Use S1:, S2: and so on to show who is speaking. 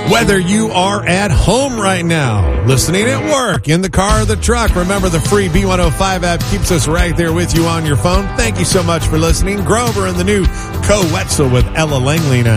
S1: Whether you are at home right now, listening at work, in the car or the truck, remember the free B105 app keeps us right there with you on your phone. Thank you so much for listening. Grover and the new Co Wetzel with Ella Langley now.